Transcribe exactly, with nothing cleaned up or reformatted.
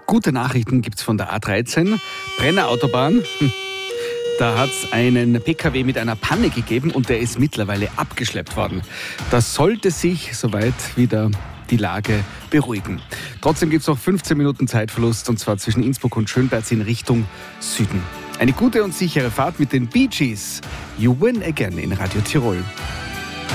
Gute Nachrichten gibt's von der A dreizehn. Brennerautobahn. Da hat es einen P K W mit einer Panne gegeben und der ist mittlerweile abgeschleppt worden. Das sollte sich soweit wieder die Lage beruhigen. Trotzdem gibt es noch fünfzehn Minuten Zeitverlust, und zwar zwischen Innsbruck und Schönberg in Richtung Süden. Eine gute und sichere Fahrt mit den Bee Gees. You Win Again in Radio Tirol.